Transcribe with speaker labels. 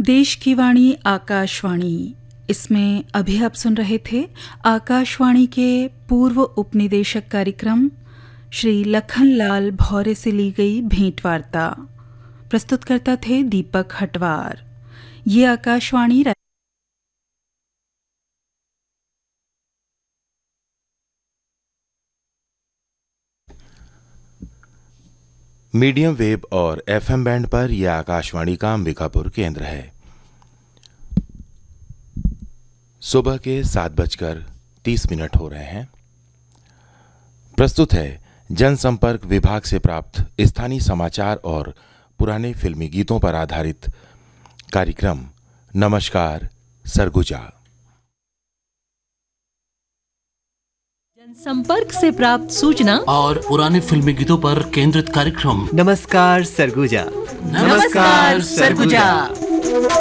Speaker 1: देश की वाणी आकाशवाणी, इसमें अभी आप सुन रहे थे आकाशवाणी के पूर्व उपनिदेशक कार्यक्रम श्री लखनलाल भौरे से ली गई भेंटवार्ता। प्रस्तुतकर्ता थे दीपक हटवार। ये आकाशवाणी
Speaker 2: मीडियम वेव और एफएम बैंड पर यह आकाशवाणी का अंबिकापुर केंद्र है। सुबह के 7:30 हो रहे हैं। प्रस्तुत है जनसंपर्क विभाग से प्राप्त स्थानीय समाचार और पुराने फिल्मी गीतों पर आधारित कार्यक्रम नमस्कार सरगुजा।
Speaker 3: जनसंपर्क से प्राप्त सूचना
Speaker 4: और पुराने फिल्मी गीतों पर केंद्रित कार्यक्रम
Speaker 5: नमस्कार सरगुजा।
Speaker 3: नमस्कार सरगुजा।